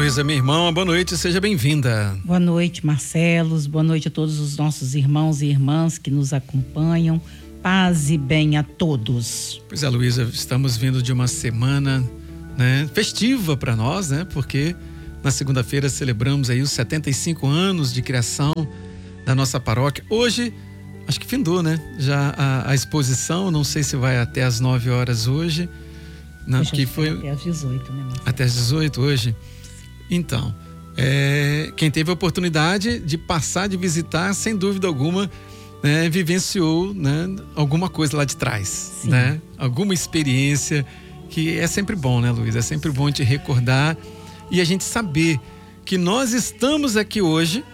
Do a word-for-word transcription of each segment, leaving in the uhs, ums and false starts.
Luísa, minha irmã, boa noite, seja bem-vinda. Boa noite, Marcelos, boa noite a todos os nossos irmãos e irmãs que nos acompanham. Paz e bem a todos. Pois é, Luísa, estamos vindo de uma semana, né, festiva para nós, né? Porque na segunda-feira celebramos aí os setenta e cinco anos de criação da nossa paróquia. Hoje, acho que findou, né? Já a, a exposição, não sei se vai até às nove horas hoje. Não, que foi até às dezoito, né, Marcelo? Até às dezoito hoje. Então, é, quem teve a oportunidade de passar, de visitar, sem dúvida alguma, né, vivenciou, né, alguma coisa lá de trás, né? Alguma experiência que é sempre bom, né, Luiz? É sempre bom te recordar e a gente saber que nós estamos aqui hoje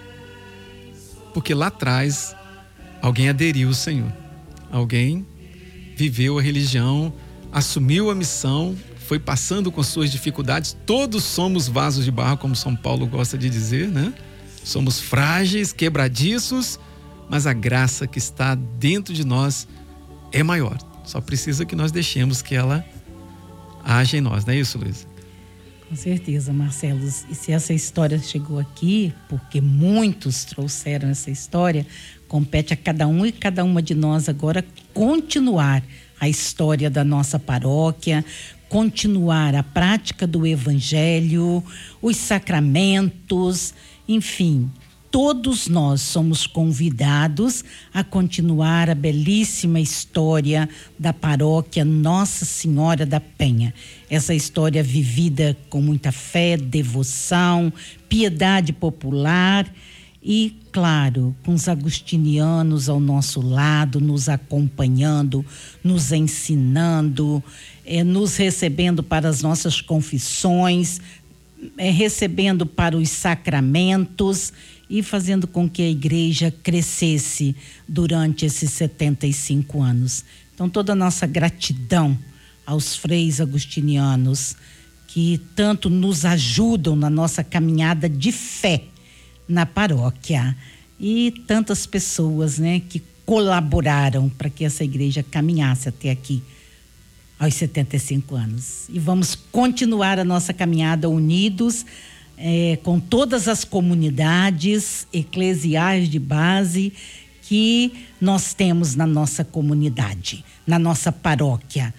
porque lá atrás alguém aderiu ao Senhor, alguém viveu a religião, assumiu a missão, foi passando com suas dificuldades. Todos somos vasos de barro, como São Paulo gosta de dizer, né? Somos frágeis, quebradiços, mas a graça que está dentro de nós é maior. Só precisa que nós deixemos que ela haja em nós, não é isso, Luísa? Com certeza, Marcelo. E se essa história chegou aqui, porque muitos trouxeram essa história, compete a cada um e cada uma de nós agora continuar a história da nossa paróquia, continuar a prática do Evangelho, os sacramentos, enfim, todos nós somos convidados a continuar a belíssima história da paróquia Nossa Senhora da Penha. Essa história vivida com muita fé, devoção, piedade popular e, claro, com os agustinianos ao nosso lado, nos acompanhando, nos ensinando, eh, nos recebendo para as nossas confissões, eh, recebendo para os sacramentos e fazendo com que a igreja crescesse durante esses setenta e cinco anos. Então, toda a nossa gratidão aos freis agustinianos que tanto nos ajudam na nossa caminhada de fé na paróquia e tantas pessoas, né, que colaboraram para que essa igreja caminhasse até aqui aos setenta e cinco anos. E vamos continuar a nossa caminhada unidos É, com todas as comunidades eclesiais de base que nós temos na nossa comunidade, na nossa paróquia.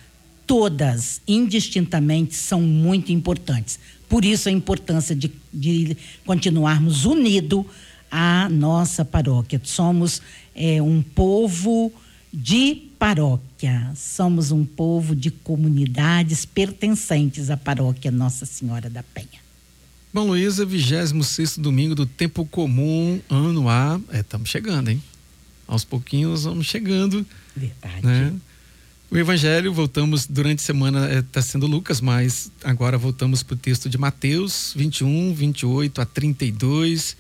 Todas, indistintamente, são muito importantes. Por isso a importância de, de continuarmos unidos à nossa paróquia. Somos é, um povo de paróquia, somos um povo de comunidades pertencentes à paróquia Nossa Senhora da Penha. Bom, Luísa, vigésimo sexto domingo do tempo comum, ano A, estamos é, chegando, hein? Aos pouquinhos vamos chegando. Verdade. Né? O Evangelho, voltamos durante a semana, está é, sendo Lucas, mas agora voltamos para o texto de Mateus vinte e um, vinte e oito a trinta e dois.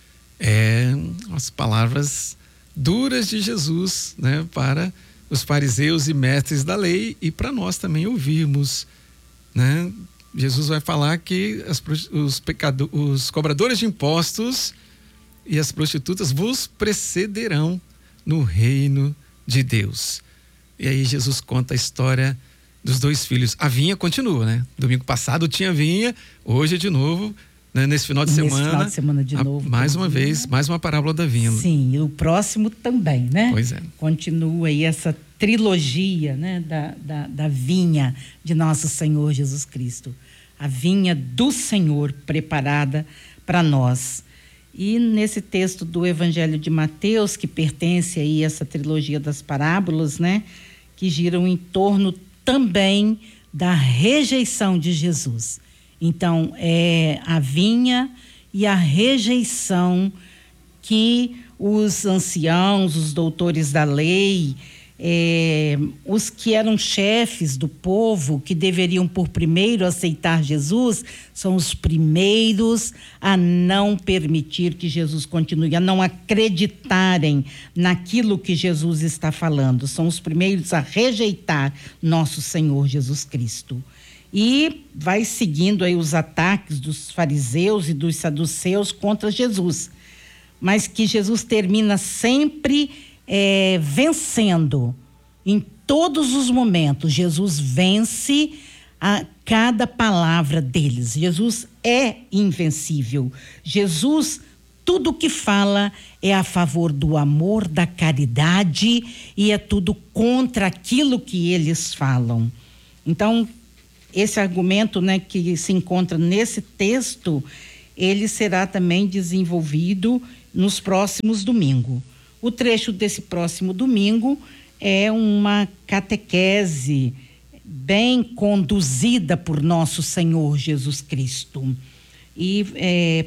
É, as palavras duras de Jesus, né? Para os fariseus e mestres da lei e para nós também ouvirmos, né? Jesus vai falar que as, os, pecado, os cobradores de impostos e as prostitutas vos precederão no reino de Deus. E aí Jesus conta a história dos dois filhos. A vinha continua, né? Domingo passado tinha vinha, hoje de novo, né? Nesse final de Nesse semana. final de semana de a, novo. Mais uma também, vez, né? mais uma parábola da vinha. Sim, e o próximo também, né? Pois é. Continua aí essa trilogia, né? Da, da, da vinha de nosso Senhor Jesus Cristo. A vinha do Senhor preparada para nós. E nesse texto do Evangelho de Mateus, que pertence aí a essa trilogia das parábolas, né? Que giram em torno também da rejeição de Jesus. Então, é a vinha e a rejeição que os anciãos, os doutores da lei, É, os que eram chefes do povo, que deveriam por primeiro aceitar Jesus, são os primeiros a não permitir que Jesus continue, a não acreditarem naquilo que Jesus está falando. São os primeiros a rejeitar nosso Senhor Jesus Cristo. E vai seguindo aí os ataques dos fariseus e dos saduceus contra Jesus. Mas que Jesus termina sempre É, vencendo em todos os momentos. Jesus vence a cada palavra deles. Jesus é invencível. Jesus, tudo que fala é a favor do amor, da caridade, e é tudo contra aquilo que eles falam. Então, esse argumento, né, que se encontra nesse texto, ele será também desenvolvido nos próximos domingos. O trecho desse próximo domingo é uma catequese bem conduzida por nosso Senhor Jesus Cristo. E é,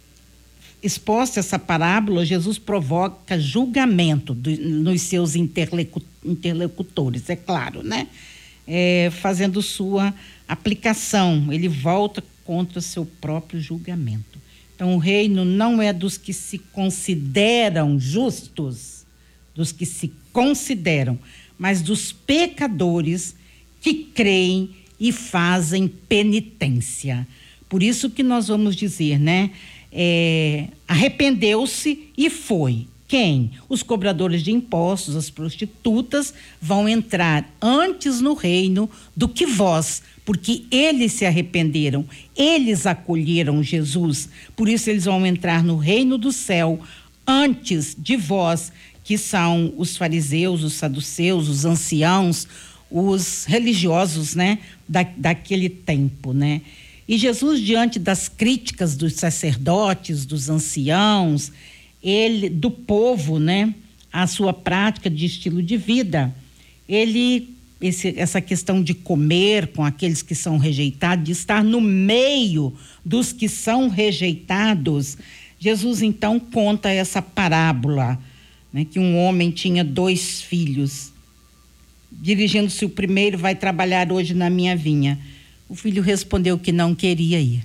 exposta essa parábola, Jesus provoca julgamento do, nos seus interlocu, interlocutores, é claro, né? É, fazendo sua aplicação, ele volta contra seu próprio julgamento. Então, o reino não é dos que se consideram justos, dos que se consideram, mas dos pecadores que creem e fazem penitência. Por isso que nós vamos dizer, né? É, arrependeu-se e foi. Quem? Os cobradores de impostos, as prostitutas, vão entrar antes no reino do que vós, porque eles se arrependeram, eles acolheram Jesus, por isso eles vão entrar no reino do céu antes de vós, que são os fariseus, os saduceus, os anciãos, os religiosos, né, da, daquele tempo, né? E Jesus, diante das críticas dos sacerdotes, dos anciãos, ele, do povo, né, a sua prática de estilo de vida, ele, esse, essa questão de comer com aqueles que são rejeitados, de estar no meio dos que são rejeitados, Jesus então conta essa parábola, né, que um homem tinha dois filhos. Dirigindo-se o primeiro, vai trabalhar hoje na minha vinha. O filho respondeu que não queria ir.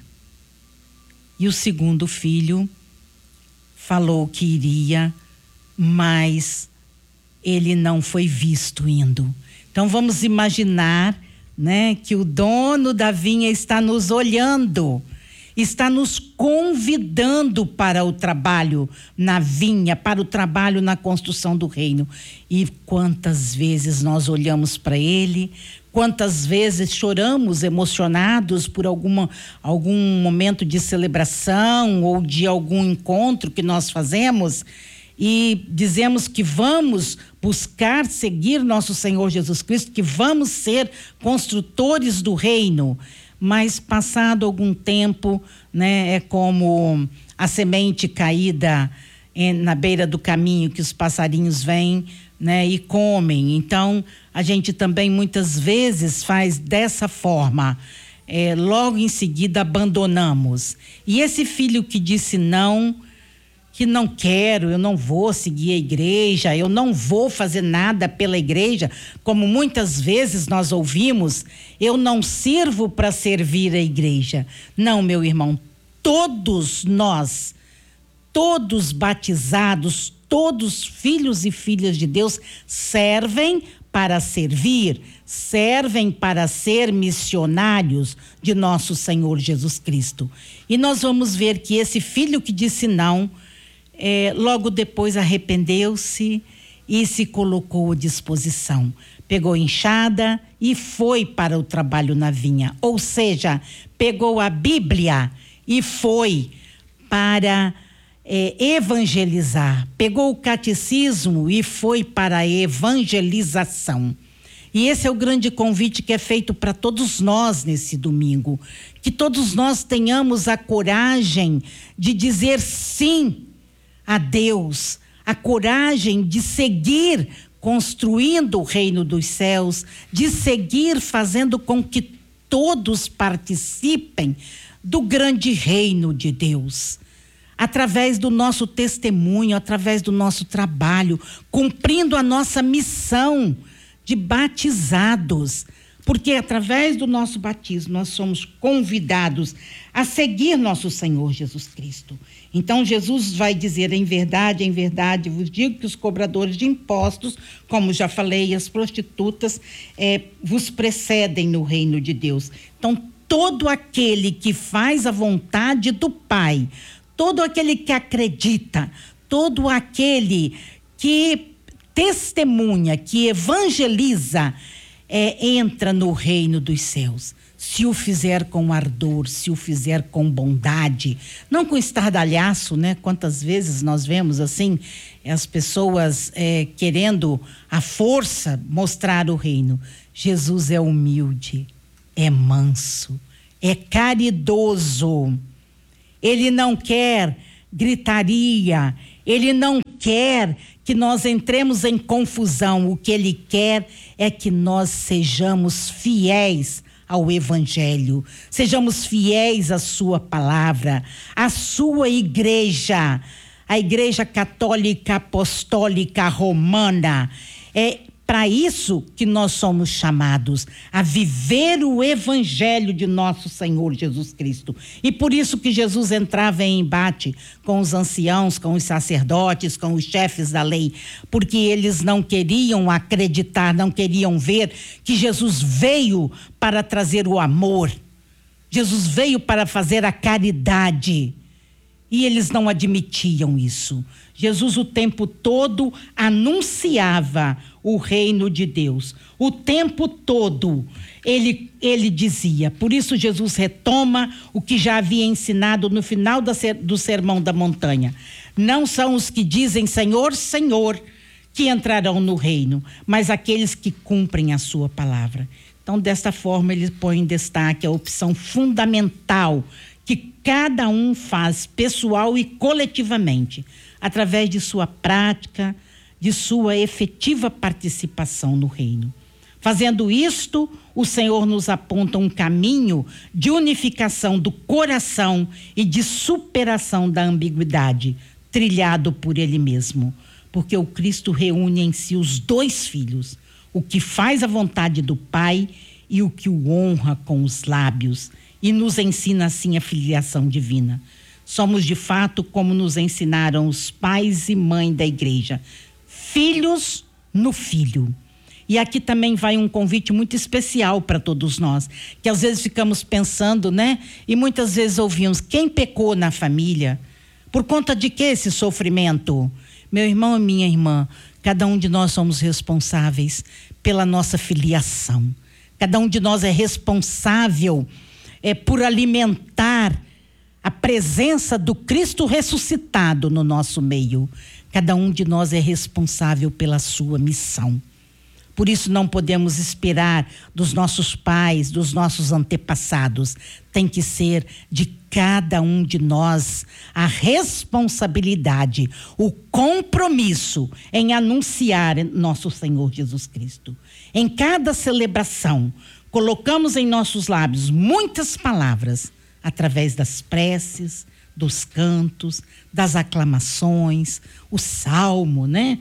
E o segundo filho falou que iria, mas ele não foi visto indo. Então vamos imaginar, né, que o dono da vinha está nos olhando, está nos convidando para o trabalho na vinha, para o trabalho na construção do reino. E quantas vezes nós olhamos para ele, quantas vezes choramos emocionados por alguma, algum momento de celebração ou de algum encontro que nós fazemos e dizemos que vamos buscar seguir nosso Senhor Jesus Cristo, que vamos ser construtores do reino. Mas passado algum tempo, né, é como a semente caída em, na beira do caminho, que os passarinhos vêm, né, e comem. Então, a gente também muitas vezes faz dessa forma. É, logo em seguida abandonamos. E esse filho que disse não, que não quero, eu não vou seguir a igreja, eu não vou fazer nada pela igreja, como muitas vezes nós ouvimos, eu não sirvo para servir a igreja. Não, meu irmão, todos nós, todos batizados, todos filhos e filhas de Deus servem para servir, servem para ser missionários de nosso Senhor Jesus Cristo. E nós vamos ver que esse filho que disse não, É, logo depois arrependeu-se e se colocou à disposição. Pegou enxada e foi para o trabalho na vinha. Ou seja, pegou a Bíblia e foi para é, evangelizar. Pegou o catecismo e foi para a evangelização. E esse é o grande convite que é feito para todos nós nesse domingo. Que todos nós tenhamos a coragem de dizer sim a Deus, a coragem de seguir construindo o reino dos céus, de seguir fazendo com que todos participem do grande reino de Deus, através do nosso testemunho, através do nosso trabalho, cumprindo a nossa missão de batizados, porque através do nosso batismo nós somos convidados a seguir nosso Senhor Jesus Cristo. Então Jesus vai dizer, em verdade, em verdade, vos digo que os cobradores de impostos, como já falei, as prostitutas, é, vos precedem no reino de Deus. Então todo aquele que faz a vontade do Pai, todo aquele que acredita, todo aquele que testemunha, que evangeliza, É, entra no reino dos céus. se o fizer com ardor, se o fizer com bondade, não com estardalhaço, né? Quantas vezes nós vemos assim as pessoas é, querendo à força mostrar o reino. Jesus é humilde, é manso, é caridoso. Ele não quer gritaria, ele não quer que nós entremos em confusão. O que ele quer é que nós sejamos fiéis ao Evangelho, sejamos fiéis à sua palavra, à sua igreja, a Igreja Católica Apostólica Romana. É para isso que nós somos chamados, a viver o Evangelho de nosso Senhor Jesus Cristo. E por isso que Jesus entrava em embate com os anciãos, com os sacerdotes, com os chefes da lei, porque eles não queriam acreditar, não queriam ver que Jesus veio para trazer o amor. Jesus veio para fazer a caridade. E eles não admitiam isso. Jesus o tempo todo anunciava o reino de Deus. O tempo todo ele, ele dizia. Por isso Jesus retoma o que já havia ensinado no final da, do Sermão da Montanha. Não são os que dizem Senhor, Senhor, que entrarão no reino, mas aqueles que cumprem a sua palavra. Então, desta forma, ele põe em destaque a opção fundamental que cada um faz, pessoal e coletivamente, através de sua prática, de sua efetiva participação no reino. Fazendo isto, o Senhor nos aponta um caminho de unificação do coração e de superação da ambiguidade, trilhado por Ele mesmo, porque o Cristo reúne em si os dois filhos, o que faz a vontade do Pai e o que o honra com os lábios, e nos ensina assim a filiação divina. Somos de fato como nos ensinaram os pais e mães da igreja, filhos no Filho. E aqui também vai um convite muito especial para todos nós, que às vezes ficamos pensando, né? E muitas vezes ouvimos, quem pecou na família? Por conta de que esse sofrimento? Meu irmão e minha irmã, cada um de nós somos responsáveis pela nossa filiação. Cada um de nós é responsável é, por alimentar a presença do Cristo ressuscitado no nosso meio. Cada um de nós é responsável pela sua missão. Por isso não podemos esperar dos nossos pais, dos nossos antepassados. Tem que ser de cada um de nós a responsabilidade, o compromisso em anunciar nosso Senhor Jesus Cristo. Em cada celebração, colocamos em nossos lábios muitas palavras, através das preces, dos cantos, das aclamações, o salmo, né?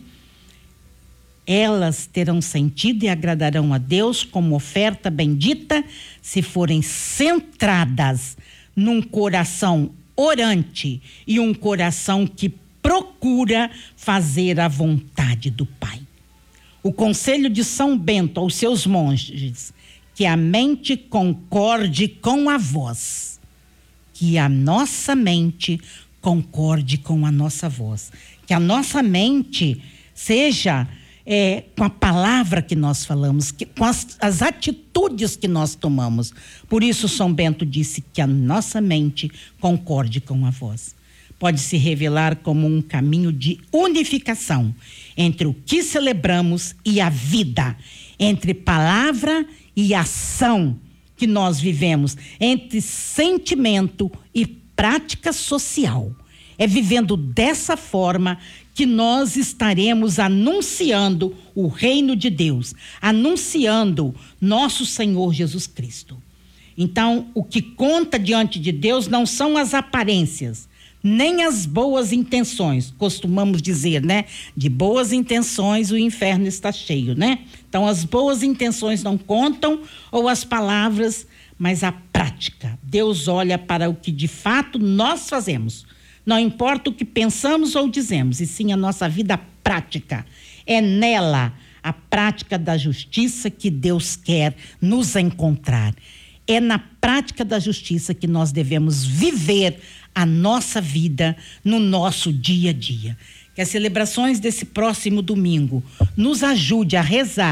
Elas terão sentido e agradarão a Deus como oferta bendita se forem centradas num coração orante e um coração que procura fazer a vontade do Pai. O conselho de São Bento aos seus monges, que a mente concorde com a voz, que a nossa mente concorde com a nossa voz, que a nossa mente seja é, com a palavra que nós falamos, que, com as, as atitudes que nós tomamos. Por isso São Bento disse que a nossa mente concorde com a voz. Pode se revelar como um caminho de unificação entre o que celebramos e a vida, entre palavra e ação que nós vivemos, entre sentimento e prática social. É vivendo dessa forma que nós estaremos anunciando o reino de Deus, anunciando nosso Senhor Jesus Cristo. Então, o que conta diante de Deus não são as aparências, nem as boas intenções. Costumamos dizer, né? De boas intenções o inferno está cheio, né? Então, as boas intenções não contam, ou as palavras, mas a prática. Deus olha para o que de fato nós fazemos. Não importa o que pensamos ou dizemos, e sim a nossa vida prática. É nela a prática da justiça que Deus quer nos encontrar. É na prática da justiça que nós devemos viver a nossa vida no nosso dia a dia. Que as celebrações desse próximo domingo nos ajude a rezar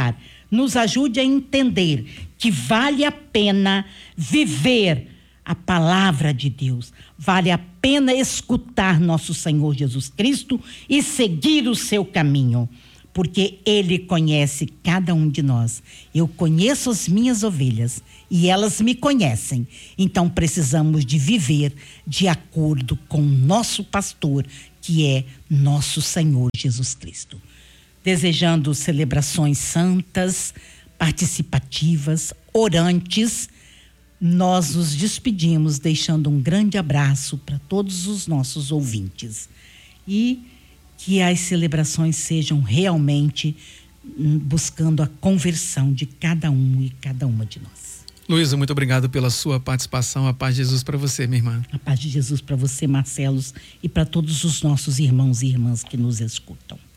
nos ajude a entender que vale a pena viver a palavra de Deus. Vale a pena escutar nosso Senhor Jesus Cristo e seguir o seu caminho, porque Ele conhece cada um de nós. Eu conheço as minhas ovelhas e elas me conhecem. Então precisamos de viver de acordo com o nosso pastor, que é nosso Senhor Jesus Cristo. Desejando celebrações santas, participativas, orantes, nós nos despedimos deixando um grande abraço para todos os nossos ouvintes. E que as celebrações sejam realmente buscando a conversão de cada um e cada uma de nós. Luísa, muito obrigado pela sua participação. A paz de Jesus para você, minha irmã. A paz de Jesus para você, Marcelos, e para todos os nossos irmãos e irmãs que nos escutam.